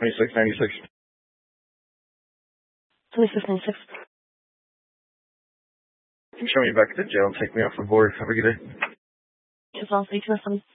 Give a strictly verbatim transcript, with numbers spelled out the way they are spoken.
twenty-six ninety-six. twenty-six ninety-six. You can show me back to the jail and take me off the board. Have a good day. As well, thank you,